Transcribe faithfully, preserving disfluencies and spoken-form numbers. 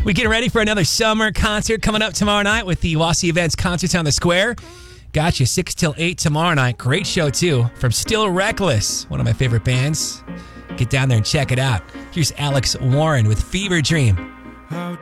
We get ready for another summer concert coming up tomorrow night with the Wassy Events Concerts on the Square. Got you six till eight tomorrow night. Great show, too, from Still Reckless, one of my favorite bands. Get down there and check it out. Here's Alex Warren with Fever Dream. How